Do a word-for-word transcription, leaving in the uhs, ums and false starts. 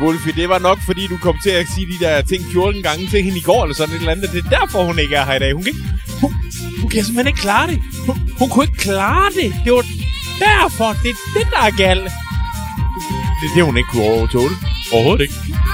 Wolfie, det var nok, fordi du kom til at sige de der ting fjorten gange til hende i går, eller sådan et eller andet. Det er derfor, hun ikke er her i dag. Hun kan, hun, hun kan simpelthen ikke klare det. Hun, hun kunne ikke klare det. Det var derfor. Det er det, der er galt. Det er det, hun ikke kunne overtåle. Overhovedet ikke.